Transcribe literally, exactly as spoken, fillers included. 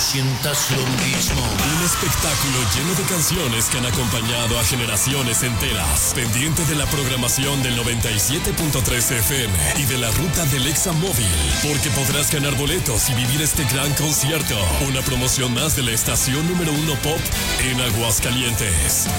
sientas lo mismo. Un espectáculo lleno de canciones que han acompañado a generaciones enteras. Pendiente de la programación del noventa y siete punto tres F M y de la ruta del Exa Móvil, porque podrás ganar boletos y vivir este gran concierto. Una promoción más de la estación número uno pop en Aguascalientes.